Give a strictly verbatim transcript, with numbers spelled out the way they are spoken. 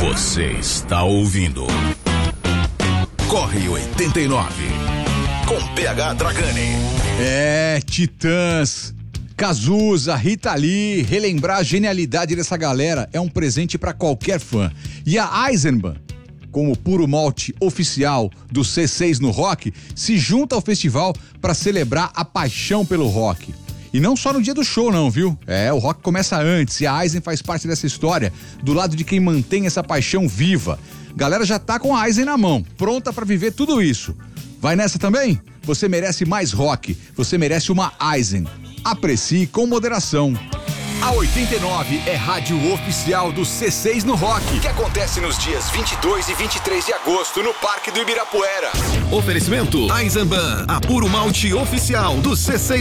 Você está ouvindo Corre oitenta e nove com P H Dragani. É, Titãs, Cazuza, Rita Lee, relembrar a genialidade dessa galera é um presente pra qualquer fã. E a Eisenbahn, como puro malte oficial do C seis no rock, se junta ao festival para celebrar a paixão pelo rock. E não só no dia do show não, viu? É, o rock começa antes e a Eisen faz parte dessa história, do lado de quem mantém essa paixão viva. Galera já tá com a Eisen na mão, pronta para viver tudo isso. Vai nessa também? Você merece mais rock, você merece uma Eisen. Aprecie com moderação. A oitenta e nove é rádio oficial do C seis no rock, que acontece nos dias vinte e dois e vinte e três de agosto no Parque do Ibirapuera. Oferecimento Eisenbahn, a puro malte oficial do C seis.